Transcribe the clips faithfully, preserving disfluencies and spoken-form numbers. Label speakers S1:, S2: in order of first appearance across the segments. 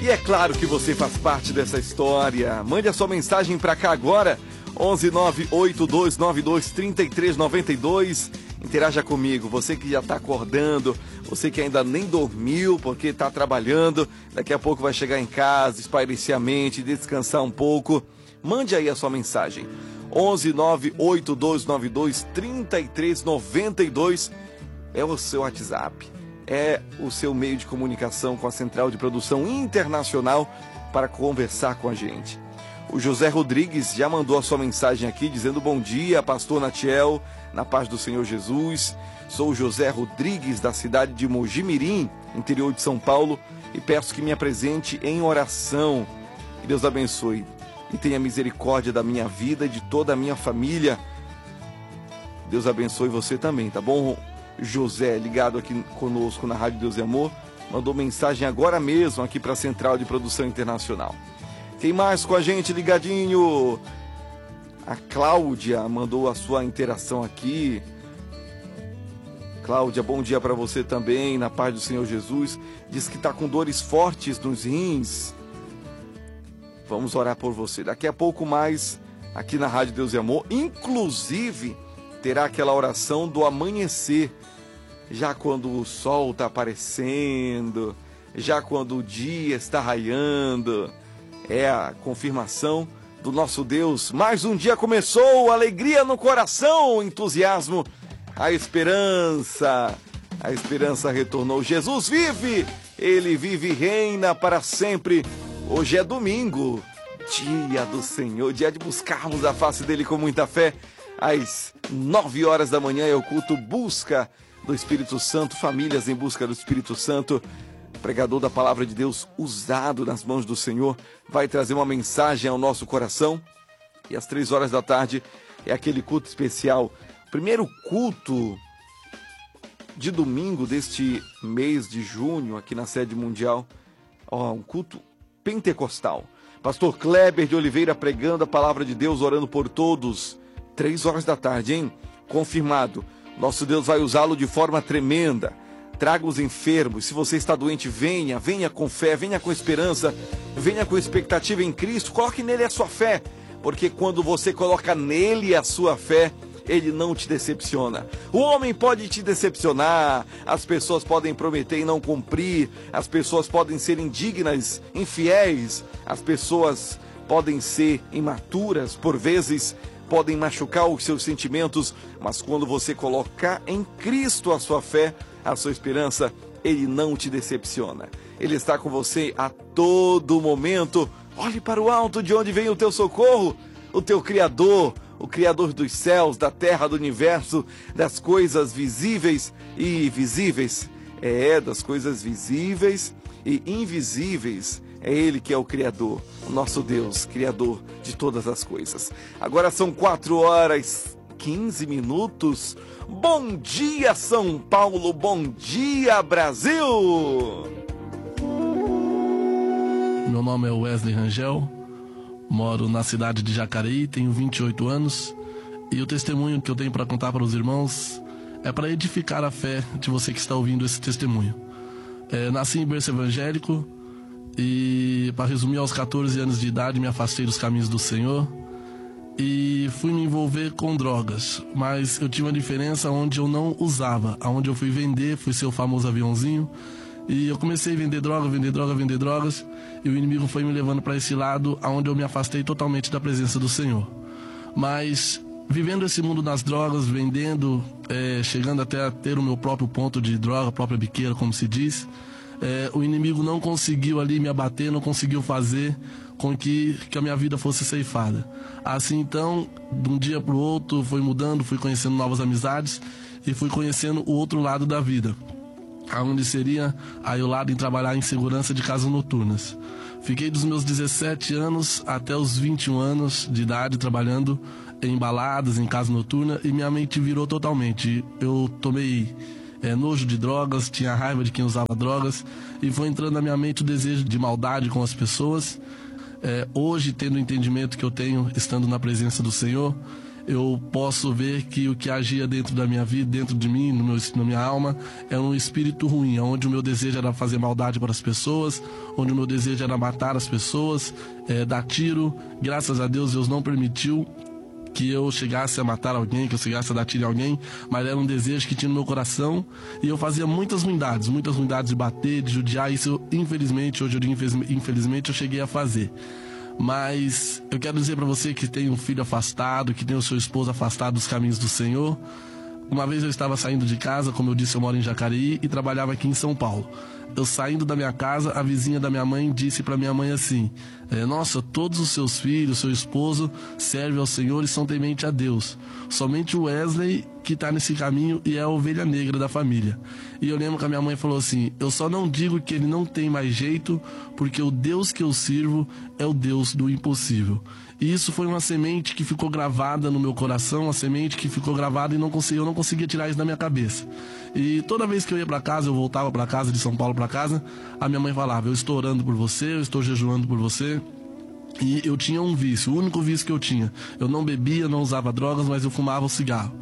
S1: E é claro que você faz parte dessa história. Mande a sua mensagem para cá agora, onze nove oito dois nove dois três três nove dois. Interaja comigo, você que já está acordando, você que ainda nem dormiu porque está trabalhando, daqui a pouco vai chegar em casa, espairecer a mente, descansar um pouco. Mande aí a sua mensagem, onze nove oito dois nove dois três três nove dois, é o seu WhatsApp, é o seu meio de comunicação com a Central de Produção Internacional para conversar com a gente. O José Rodrigues já mandou a sua mensagem aqui dizendo: bom dia, pastor Natiel, na paz do Senhor Jesus. Sou o José Rodrigues da cidade de Mojimirim, interior de São Paulo, e peço que me apresente em oração. Que Deus abençoe e tenha misericórdia da minha vida e de toda a minha família. Deus abençoe você também, tá bom? José, ligado aqui conosco na Rádio Deus e Amor, mandou mensagem agora mesmo aqui para a Central de Produção Internacional. Quem mais com a gente ligadinho? A Cláudia mandou a sua interação aqui. Cláudia, bom dia para você também, na paz do Senhor Jesus. Diz que está com dores fortes nos rins. Vamos orar por você. Daqui a pouco mais aqui na Rádio Deus e Amor. Inclusive, terá aquela oração do amanhecer. Já quando o sol está aparecendo, já quando o dia está raiando. É a confirmação do nosso Deus. Mais um dia começou, alegria no coração, entusiasmo, a esperança. A esperança retornou. Jesus vive, Ele vive e reina para sempre. Hoje é domingo, dia do Senhor, dia de buscarmos a face dEle com muita fé. Às nove horas da manhã é o culto Busca do Espírito Santo, famílias em busca do Espírito Santo. Pregador da palavra de Deus, usado nas mãos do Senhor, vai trazer uma mensagem ao nosso coração. E às três horas da tarde é aquele culto especial, primeiro culto de domingo deste mês de junho aqui na sede mundial. Ó, um culto pentecostal. Pastor Kleber de Oliveira pregando a palavra de Deus, orando por todos. Três horas da tarde, hein? Confirmado. Nosso Deus vai usá-lo de forma tremenda. Traga os enfermos. Se você está doente, venha, venha com fé, venha com esperança, venha com expectativa em Cristo. Coloque nele a sua fé, porque quando você coloca nele a sua fé, ele não te decepciona. O homem pode te decepcionar, as pessoas podem prometer e não cumprir, as pessoas podem ser indignas, infiéis, as pessoas podem ser imaturas, por vezes podem machucar os seus sentimentos, mas quando você colocar em Cristo a sua fé, a sua esperança, Ele não te decepciona. Ele está com você a todo momento. Olhe para o alto, de onde vem o teu socorro. O teu Criador, o Criador dos céus, da terra, do universo, das coisas visíveis e invisíveis. É, das coisas visíveis e invisíveis. É Ele que é o Criador, o nosso Deus, Criador de todas as coisas. Agora são quatro horas e quinze minutos. Bom dia, São Paulo. Bom dia, Brasil.
S2: Meu nome é Wesley Rangel. Moro na cidade de Jacareí, tenho vinte e oito anos. E o testemunho que eu tenho para contar para os irmãos é para edificar a fé de você que está ouvindo esse testemunho. É, nasci em berço evangélico. E, para resumir, aos quatorze anos de idade me afastei dos caminhos do Senhor e fui me envolver com drogas, mas eu tinha uma diferença onde eu não usava, aonde eu fui vender, fui ser o famoso aviãozinho, e eu comecei a vender droga, vender droga, vender drogas, e o inimigo foi me levando para esse lado, aonde eu me afastei totalmente da presença do Senhor. Mas vivendo esse mundo das drogas, vendendo, é, chegando até a ter o meu próprio ponto de droga, própria biqueira, como se diz, É, o inimigo não conseguiu ali me abater, não conseguiu fazer com que, que a minha vida fosse ceifada. Assim então, de um dia para o outro, fui mudando, fui conhecendo novas amizades e fui conhecendo o outro lado da vida, aonde seria aí o lado em trabalhar em segurança de casas noturnas. Fiquei dos meus dezessete anos até os vinte e um anos de idade trabalhando em baladas, em casa noturna, e minha mente virou totalmente. Eu tomei É, nojo de drogas, tinha raiva de quem usava drogas, e foi entrando na minha mente o desejo de maldade com as pessoas. É, hoje, tendo o entendimento que eu tenho, estando na presença do Senhor, eu posso ver que o que agia dentro da minha vida, dentro de mim, no meu, na minha alma, é um espírito ruim, onde o meu desejo era fazer maldade para as pessoas, onde o meu desejo era matar as pessoas, é, dar tiro. Graças a Deus, Deus não permitiu que eu chegasse a matar alguém, que eu chegasse a dar tiro em alguém, mas era um desejo que tinha no meu coração, e eu fazia muitas ruindades, muitas ruindades de bater, de judiar. Isso eu, infelizmente, hoje eu digo infelizmente, eu cheguei a fazer. Mas eu quero dizer para você que tem um filho afastado, que tem o seu esposo afastado dos caminhos do Senhor. Uma vez eu estava saindo de casa, como eu disse, eu moro em Jacareí e trabalhava aqui em São Paulo. Eu saindo da minha casa, a vizinha da minha mãe disse para minha mãe assim: é, nossa, todos os seus filhos, seu esposo servem ao Senhor e são temente a Deus. Somente o Wesley que está nesse caminho e é a ovelha negra da família. E eu lembro que a minha mãe falou assim: eu só não digo que ele não tem mais jeito, porque o Deus que eu sirvo é o Deus do impossível. E isso foi uma semente que ficou gravada no meu coração, uma semente que ficou gravada e não consegui, eu não conseguia tirar isso da minha cabeça. E toda vez que eu ia para casa, eu voltava para casa, de São Paulo para casa, a minha mãe falava: eu estou orando por você, eu estou jejuando por você. E eu tinha um vício, o único vício que eu tinha. Eu não bebia, não usava drogas, mas eu fumava o cigarro.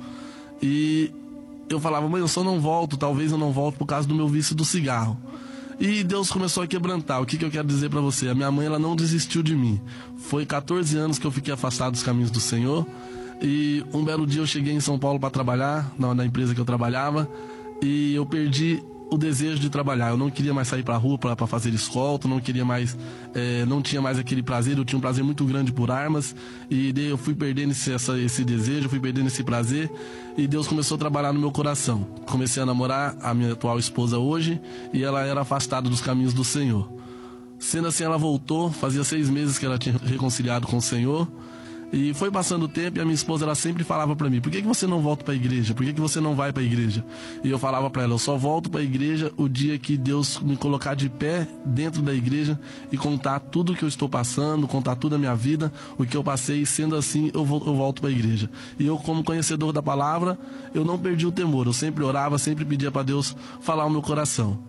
S2: E eu falava: mãe, eu só não volto, talvez eu não volte por causa do meu vício do cigarro. E Deus começou a quebrantar. O que, que eu quero dizer para você? A minha mãe, ela não desistiu de mim. Foi quatorze anos que eu fiquei afastado dos caminhos do Senhor. E um belo dia eu cheguei em São Paulo para trabalhar, na, na empresa que eu trabalhava, e eu perdi o desejo de trabalhar. Eu não queria mais sair para a rua para fazer escolta, não queria mais, é, não tinha mais aquele prazer. Eu tinha um prazer muito grande por armas, e daí eu fui perdendo esse, essa, esse desejo, fui perdendo esse prazer, e Deus começou a trabalhar no meu coração. Comecei a namorar a minha atual esposa hoje, e ela era afastada dos caminhos do Senhor. Sendo assim, ela voltou, fazia seis meses que ela tinha reconciliado com o Senhor. E foi passando o tempo e a minha esposa, ela sempre falava para mim: por que, que você não volta para a igreja? Por que, que você não vai para a igreja? E eu falava para ela: eu só volto para a igreja o dia que Deus me colocar de pé dentro da igreja e contar tudo o que eu estou passando, contar tudo a minha vida, o que eu passei. Sendo assim, eu, vou, eu volto para a igreja. E eu, como conhecedor da palavra, eu não perdi o temor. Eu sempre orava, sempre pedia para Deus falar o meu coração.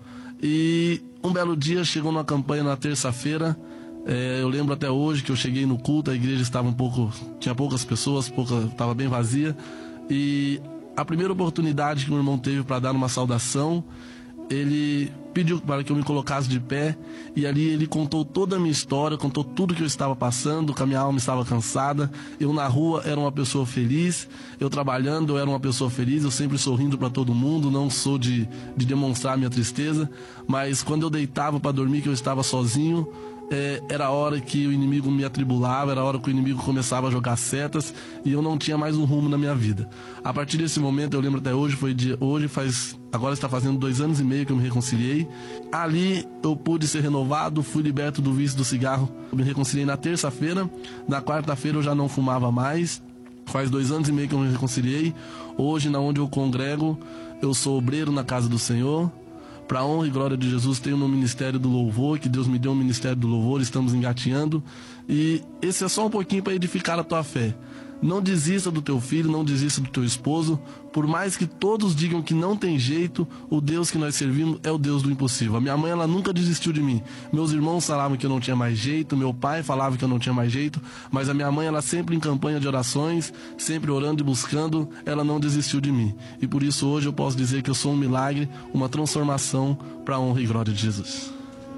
S2: E um belo dia, chegou numa campanha na terça-feira. É, eu lembro até hoje que eu cheguei no culto, a igreja estava um pouco, tinha poucas pessoas, pouca, estava bem vazia, e a primeira oportunidade que meu irmão teve para dar uma saudação, ele pediu para que eu me colocasse de pé, e ali ele contou toda a minha história, contou tudo que eu estava passando, que a minha alma estava cansada. Eu na rua era uma pessoa feliz, eu trabalhando eu era uma pessoa feliz, eu sempre sorrindo para todo mundo, não sou de, de demonstrar minha tristeza, mas quando eu deitava para dormir, que eu estava sozinho, É, era a hora que o inimigo me atribulava, era a hora que o inimigo começava a jogar setas e eu não tinha mais um rumo na minha vida. A partir desse momento, eu lembro até hoje, foi dia, hoje faz, agora está fazendo dois anos e meio que eu me reconciliei. Ali eu pude ser renovado, fui liberto do vício do cigarro. Eu me reconciliei na terça-feira, na quarta-feira eu já não fumava mais. Faz dois anos e meio que eu me reconciliei. Hoje, na onde eu congrego, eu sou obreiro na casa do Senhor. Para a honra e glória de Jesus, tenho no Ministério do Louvor, que Deus me deu um Ministério do Louvor, estamos engateando. E esse é só um pouquinho para edificar a tua fé. Não desista do teu filho, não desista do teu esposo. Por mais que todos digam que não tem jeito, o Deus que nós servimos é o Deus do impossível. A minha mãe, ela nunca desistiu de mim. Meus irmãos falavam que eu não tinha mais jeito, meu pai falava que eu não tinha mais jeito, mas a minha mãe, ela sempre em campanha de orações, sempre orando e buscando, ela não desistiu de mim. E por isso hoje eu posso dizer que eu sou um milagre, uma transformação para a honra e glória de Jesus.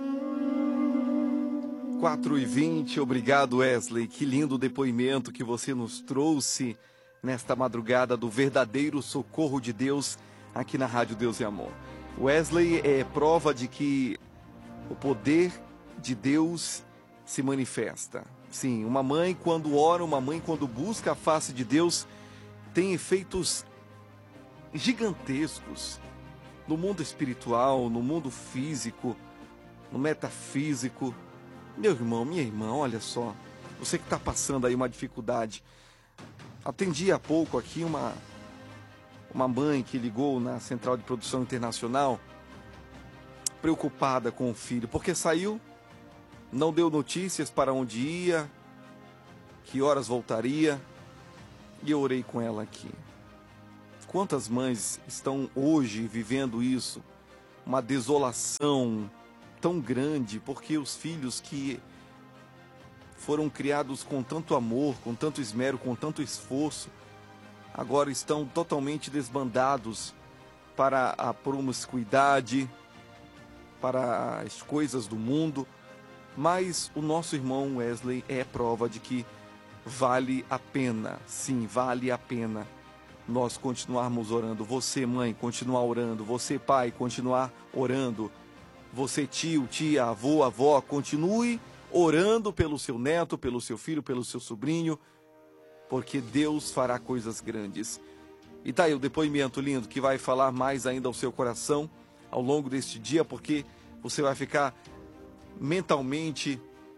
S1: quatro e vinte, obrigado Wesley, que lindo depoimento que você nos trouxe nesta madrugada do verdadeiro socorro de Deus aqui na Rádio Deus e Amor. Wesley é prova de que o poder de Deus se manifesta. Sim, uma mãe quando ora, uma mãe quando busca a face de Deus, tem efeitos gigantescos no mundo espiritual, no mundo físico, no metafísico. Meu irmão, minha irmã, olha só, você que está passando aí uma dificuldade. Atendi há pouco aqui uma, uma mãe que ligou na Central de Produção Internacional, preocupada com o filho, porque saiu, não deu notícias para onde ia, que horas voltaria, e eu orei com ela aqui. Quantas mães estão hoje vivendo isso? Uma desolação tão grande, porque os filhos que foram criados com tanto amor, com tanto esmero, com tanto esforço, agora estão totalmente desbandados para a promiscuidade, para as coisas do mundo. Mas o nosso irmão Wesley é prova de que vale a pena, sim, vale a pena nós continuarmos orando. Você, mãe, continuar orando. Você, pai, continuar orando. Você, tio, tia, avô, avó, continue orando pelo seu neto, pelo seu filho, pelo seu sobrinho, porque Deus fará coisas grandes. E tá aí o depoimento lindo que vai falar mais ainda ao seu coração ao longo deste dia, porque você vai ficar mentalmente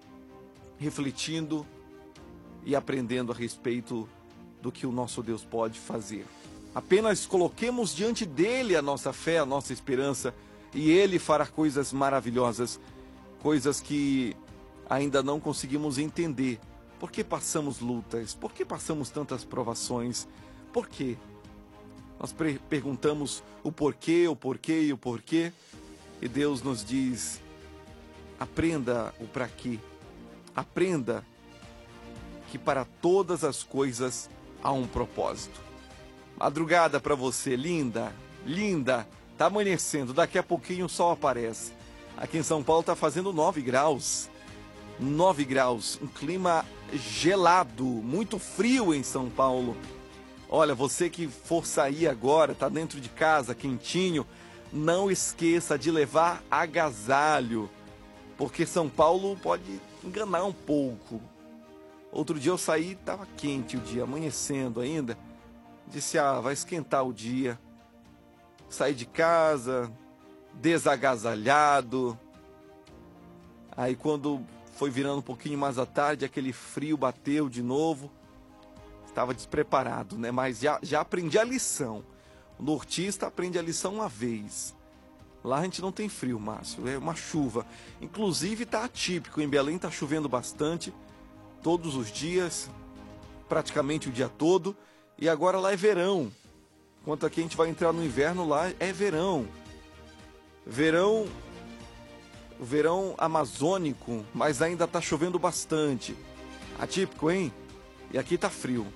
S1: refletindo e aprendendo a respeito do que o nosso Deus pode fazer. Apenas coloquemos diante dele a nossa fé, a nossa esperança, e ele fará coisas maravilhosas, coisas que ainda não conseguimos entender. Por que passamos lutas? Por que passamos tantas provações? Por quê? Nós perguntamos o porquê, o porquê e o porquê, e Deus nos diz: aprenda o para quê. Aprenda que para todas as coisas há um propósito. Madrugada para você, linda, linda. Tá amanhecendo, daqui a pouquinho o sol aparece. Aqui em São Paulo tá fazendo nove graus. nove graus, um clima gelado, muito frio em São Paulo. Olha, você que for sair agora, tá dentro de casa, quentinho, não esqueça de levar agasalho, porque São Paulo pode enganar um pouco. Outro dia eu saí, tava quente o dia, amanhecendo ainda. Disse, ah, vai esquentar o dia. Saí de casa, desagasalhado. Aí quando foi virando um pouquinho mais à tarde, aquele frio bateu de novo. Estava despreparado, né? Mas já, já aprendi a lição. O nortista aprende a lição uma vez. Lá a gente não tem frio, Márcio, é uma chuva. Inclusive está atípico, em Belém está chovendo bastante, todos os dias, praticamente o dia todo. E agora lá é verão. Enquanto aqui a gente vai entrar no inverno, lá é verão. Verão, verão amazônico, mas ainda está chovendo bastante. Atípico, hein? E aqui tá frio.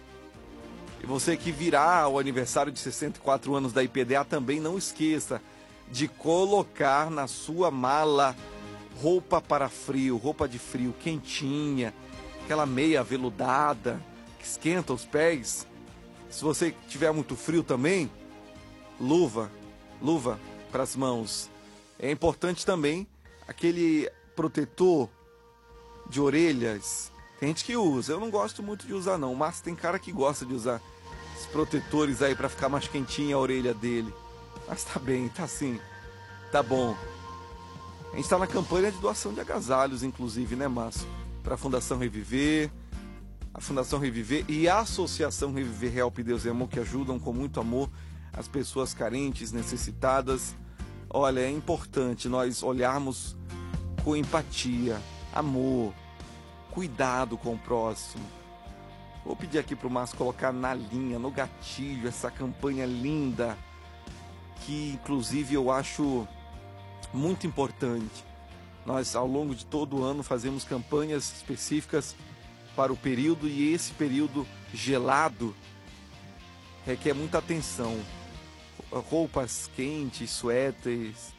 S1: E você que virá o aniversário de sessenta e quatro anos da I P D A, também não esqueça de colocar na sua mala roupa para frio, roupa de frio quentinha, aquela meia aveludada que esquenta os pés. Se você tiver muito frio também, luva, luva para as mãos. É importante também aquele protetor de orelhas. Tem gente que usa, eu não gosto muito de usar não, mas tem cara que gosta de usar esses protetores aí para ficar mais quentinha a orelha dele. Mas tá bem, tá assim, tá bom. A gente tá na campanha de doação de agasalhos, inclusive, né, Márcio? Para a Fundação Reviver, a Fundação Reviver e a Associação Reviver Help Deus e Amor, que ajudam com muito amor as pessoas carentes, necessitadas. Olha, é importante nós olharmos com empatia, amor, cuidado com o próximo. Vou pedir aqui para o Márcio colocar na linha, no gatilho, essa campanha linda, que inclusive eu acho muito importante. Nós, ao longo de todo o ano, fazemos campanhas específicas para o período, e esse período gelado requer muita atenção. Roupas quentes, suéteres,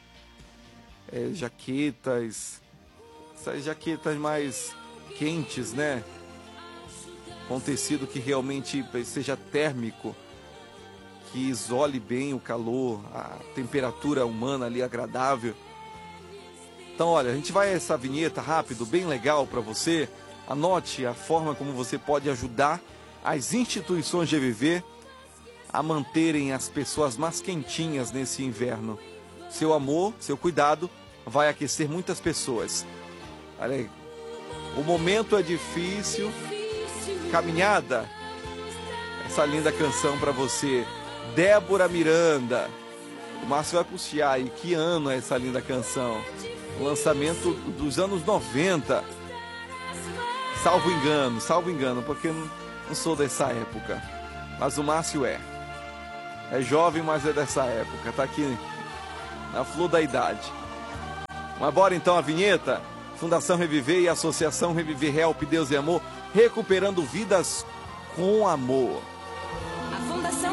S1: é, jaquetas, essas jaquetas mais quentes, né? Com tecido que realmente seja térmico, que isole bem o calor, a temperatura humana ali agradável. Então, olha, a gente vai a essa vinheta rápido, bem legal para você. Anote a forma como você pode ajudar as instituições de Reviver a manterem as pessoas mais quentinhas nesse inverno. Seu amor, seu cuidado vai aquecer muitas pessoas. Olha aí, o momento é difícil. Caminhada, essa linda canção para você, Débora Miranda. O Márcio vai puxar aí, que ano é essa linda canção? O lançamento dos anos noventa. Salvo engano, salvo engano, porque eu não, não sou dessa época. Mas o Márcio é. É jovem, mas é dessa época. Tá aqui na flor da idade. Mas bora então a vinheta. Fundação Reviver e Associação Reviver Help Deus e Amor, recuperando vidas com amor.
S3: A Fundação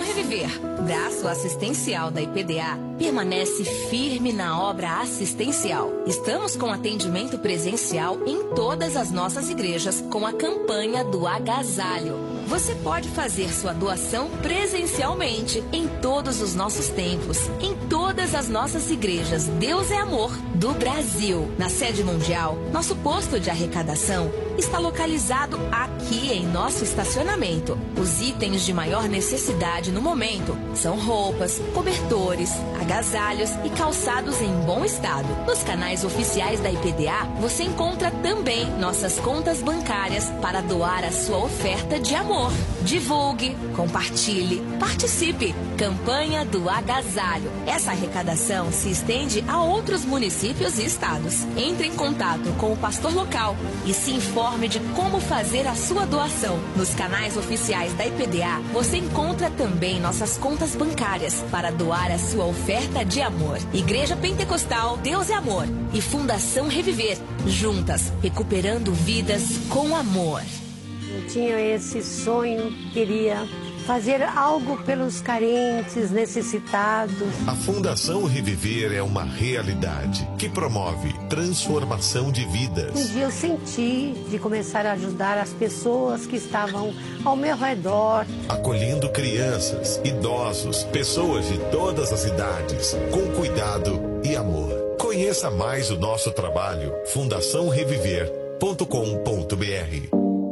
S3: Reviver, braço assistencial da I P D A, permanece firme na obra assistencial. Estamos com atendimento presencial em todas as nossas igrejas com a campanha do agasalho. Você pode fazer sua doação presencialmente em todos os nossos templos, em todas as nossas igrejas Deus é Amor do Brasil. Na sede mundial, nosso posto de arrecadação está localizado aqui em nosso estacionamento. Os itens de maior necessidade no momento são roupas, cobertores, agasalhos e calçados em bom estado. Nos canais oficiais da I P D A, você encontra também nossas contas bancárias para doar a sua oferta de amor. Divulgue, compartilhe, participe. Campanha do Agasalho. Essa arrecadação se estende a outros municípios e estados. Entre em contato com o pastor local e se informe de como fazer a sua doação. Nos canais oficiais da I P D A, você encontra também nossas contas bancárias para doar a sua oferta de amor. Igreja Pentecostal Deus é Amor e Fundação Reviver. Juntas, recuperando vidas com amor.
S4: Eu tinha esse sonho, queria fazer algo pelos carentes, necessitados.
S5: A Fundação Reviver é uma realidade que promove transformação de vidas.
S4: Um dia eu senti de começar a ajudar as pessoas que estavam ao meu redor.
S5: Acolhendo crianças, idosos, pessoas de todas as idades, com cuidado e amor. Conheça mais o nosso trabalho, fundação reviver ponto com ponto b r.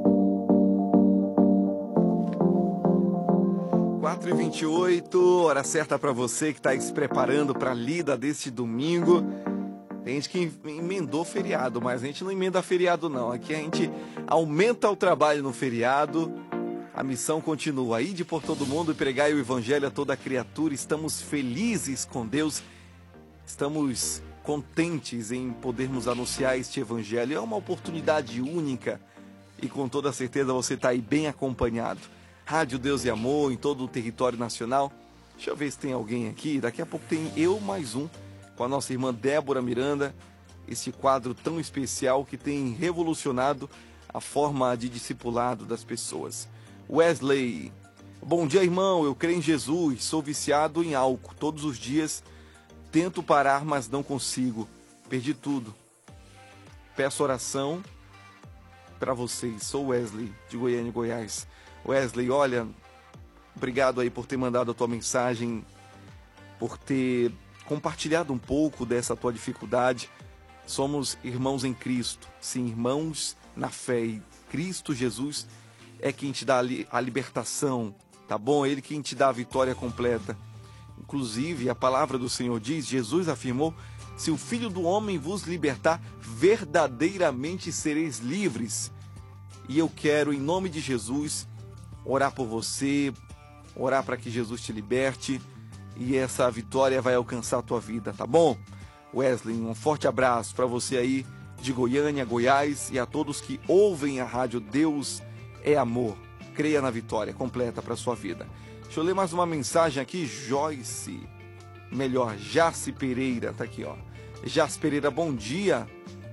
S1: quatro e vinte e oito, hora certa para você que está se preparando para a lida deste domingo. Tem gente que emendou feriado, mas a gente não emenda feriado não. Aqui a gente aumenta o trabalho no feriado. A missão continua. Ide por todo mundo e pregai o evangelho a toda criatura. Estamos felizes com Deus. Estamos contentes em podermos anunciar este evangelho. É uma oportunidade única e com toda certeza você está aí bem acompanhado. Rádio Deus e Amor em todo o território nacional. Deixa eu ver se tem alguém aqui. Daqui a pouco tem eu mais um com a nossa irmã Débora Miranda. Esse quadro tão especial que tem revolucionado a forma de discipulado das pessoas. Wesley, bom dia irmão, eu creio em Jesus, sou viciado em álcool. Todos os dias tento parar, mas não consigo. Perdi tudo. Peço oração para vocês. Sou Wesley, de Goiânia, Goiás. Wesley, olha, obrigado aí por ter mandado a tua mensagem, por ter compartilhado um pouco dessa tua dificuldade. Somos irmãos em Cristo, sim, irmãos na fé. E Cristo Jesus é quem te dá a libertação, tá bom? Ele quem te dá a vitória completa. Inclusive, a palavra do Senhor diz, Jesus afirmou, se o Filho do Homem vos libertar, verdadeiramente sereis livres. E eu quero, em nome de Jesus, orar por você, orar para que Jesus te liberte e essa vitória vai alcançar a tua vida, tá bom? Wesley, um forte abraço para você aí de Goiânia, Goiás e a todos que ouvem a rádio Deus é Amor. Creia na vitória completa para sua vida. Deixa eu ler mais uma mensagem aqui, Joyce, melhor, Jace Pereira, tá aqui, ó. Jace Pereira, bom dia.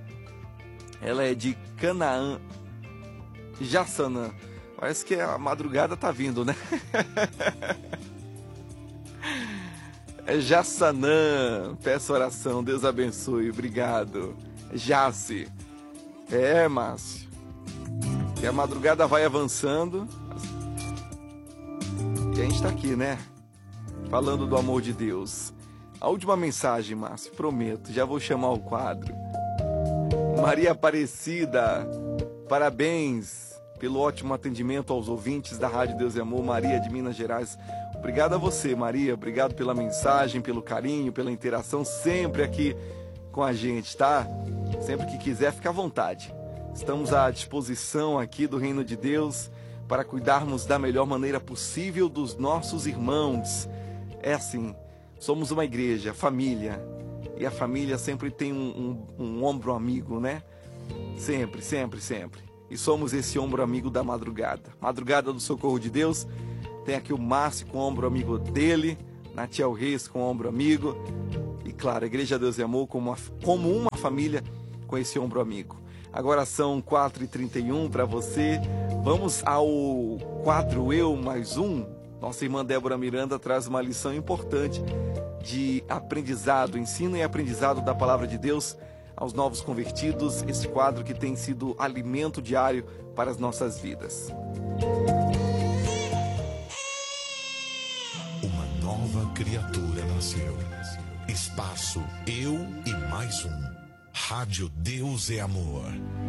S1: Ela é de Canaã, Jassanã. Parece que a madrugada tá vindo, né? É Jassanã. Peço oração. Deus abençoe. Obrigado. Jace. É, Márcio. E a madrugada vai avançando. E a gente tá aqui, né? Falando do amor de Deus. A última mensagem, Márcio. Prometo. Já vou chamar o quadro. Maria Aparecida. Parabéns pelo ótimo atendimento aos ouvintes da Rádio Deus e Amor, Maria de Minas Gerais. Obrigado a você, Maria. Obrigado pela mensagem, pelo carinho, pela interação sempre aqui com a gente, tá? Sempre que quiser, fica à vontade. Estamos à disposição aqui do Reino de Deus para cuidarmos da melhor maneira possível dos nossos irmãos. É assim, somos uma igreja, família. E a família sempre tem um, um, um ombro amigo, né? Sempre, sempre, sempre. E somos esse ombro amigo da madrugada. Madrugada do Socorro de Deus. Tem aqui o Márcio com o ombro amigo dele. Natiel Reis com o ombro amigo. E claro, a Igreja Deus e Amor como uma, como uma família com esse ombro amigo. Agora são quatro e trinta e um para você. Vamos ao quadro Eu Mais Um. Nossa irmã Débora Miranda traz uma lição importante de aprendizado, ensino e aprendizado da palavra de Deus aos novos convertidos, esse quadro que tem sido alimento diário para as nossas vidas.
S5: Uma nova criatura nasceu. Espaço Eu e Mais Um. Rádio Deus é Amor.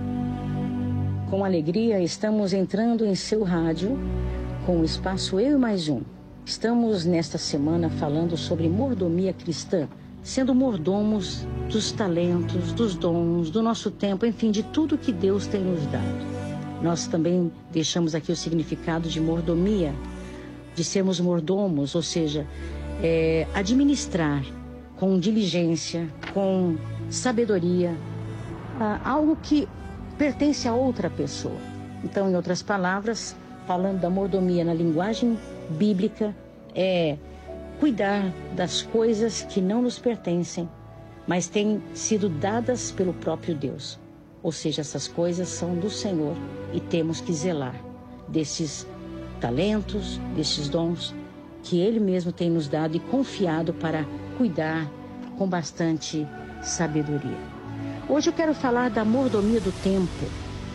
S6: Com alegria, estamos entrando em seu rádio com o espaço Eu e Mais Um. Estamos nesta semana falando sobre mordomia cristã, sendo mordomos dos talentos, dos dons, do nosso tempo, enfim, de tudo que Deus tem nos dado. Nós também deixamos aqui o significado de mordomia, de sermos mordomos, ou seja, é, administrar com diligência, com sabedoria, ah, algo que pertence a outra pessoa. Então, em outras palavras, falando da mordomia na linguagem bíblica, é cuidar das coisas que não nos pertencem, mas têm sido dadas pelo próprio Deus. Ou seja, essas coisas são do Senhor e temos que zelar desses talentos, desses dons que Ele mesmo tem nos dado e confiado para cuidar com bastante sabedoria. Hoje eu quero falar da mordomia do tempo.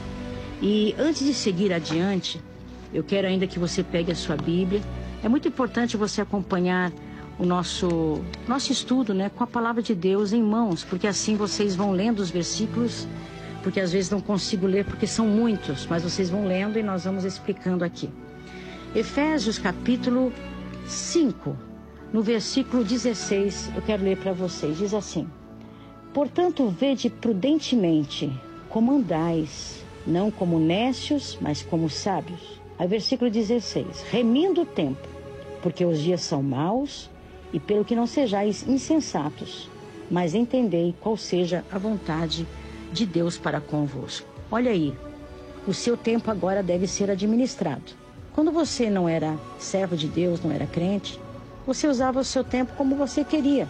S6: E antes de seguir adiante, eu quero ainda que você pegue a sua Bíblia. É muito importante você acompanhar o nosso, nosso estudo, né, com a palavra de Deus em mãos, porque assim vocês vão lendo os versículos, porque às vezes não consigo ler porque são muitos, mas vocês vão lendo e nós vamos explicando aqui. Efésios capítulo cinco, no versículo dezesseis, eu quero ler para vocês, diz assim: portanto, vede prudentemente como andais, não como nécios, mas como sábios. Aí versículo dezesseis, remindo o tempo, porque os dias são maus, e pelo que não sejais insensatos, mas entendei qual seja a vontade de Deus para convosco. Olha aí, o seu tempo agora deve ser administrado. Quando você não era servo de Deus, não era crente, você usava o seu tempo como você queria.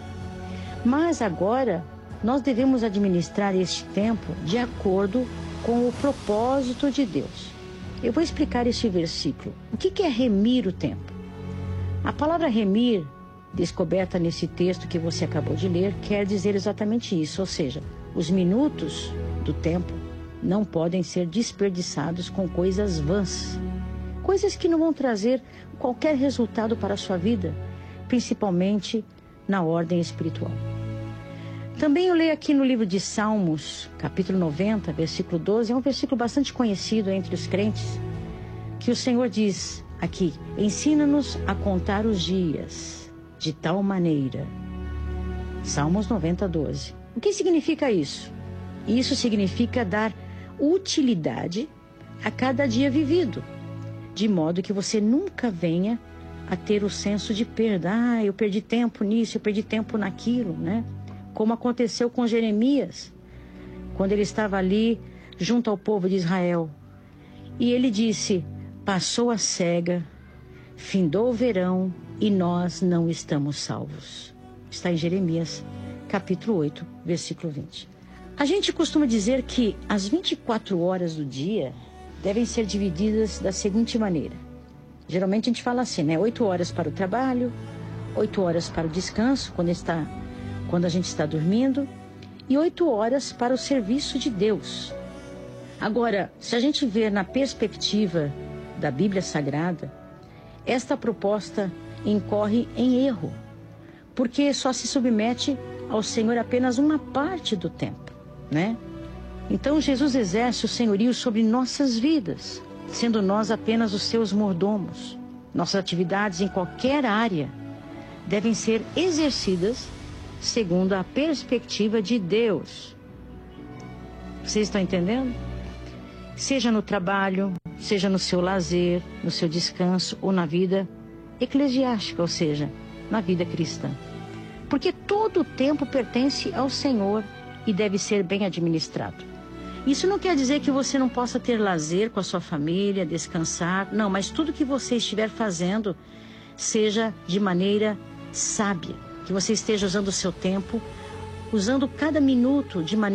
S6: Mas agora, nós devemos administrar este tempo de acordo com o propósito de Deus. Eu vou explicar este versículo. O que é remir o tempo? A palavra remir, descoberta nesse texto que você acabou de ler, quer dizer exatamente isso. Ou seja, os minutos do tempo não podem ser desperdiçados com coisas vãs. Coisas que não vão trazer qualquer resultado para a sua vida, principalmente na ordem espiritual. Também eu leio aqui no livro de Salmos, capítulo noventa, versículo doze, é um versículo bastante conhecido entre os crentes, que o Senhor diz aqui: ensina-nos a contar os dias de tal maneira. Salmos noventa, doze. O que significa isso? Isso significa dar utilidade a cada dia vivido, de modo que você nunca venha a ter o senso de perda. Ah, eu perdi tempo nisso, eu perdi tempo naquilo, né? Como aconteceu com Jeremias, quando ele estava ali junto ao povo de Israel. E ele disse: passou a cega, findou o verão e nós não estamos salvos. Está em Jeremias, capítulo oito, versículo vinte. A gente costuma dizer que as vinte e quatro horas do dia devem ser divididas da seguinte maneira. Geralmente a gente fala assim, né? oito horas para o trabalho, oito horas para o descanso, quando está... quando a gente está dormindo, e oito horas para o serviço de Deus. Agora, se a gente ver na perspectiva da Bíblia Sagrada, esta proposta incorre em erro, porque só se submete ao Senhor apenas uma parte do tempo, né? Então Jesus exerce o senhorio sobre nossas vidas, sendo nós apenas os seus mordomos. Nossas atividades em qualquer área devem ser exercidas segundo a perspectiva de Deus. Vocês estão entendendo? Seja no trabalho, seja no seu lazer, no seu descanso ou na vida eclesiástica, ou seja, na vida cristã. Porque todo o tempo pertence ao Senhor e deve ser bem administrado. Isso não quer dizer que você não possa ter lazer com a sua família, descansar. Não, mas tudo que você estiver fazendo seja de maneira sábia. Que você esteja usando o seu tempo, usando cada minuto de maneira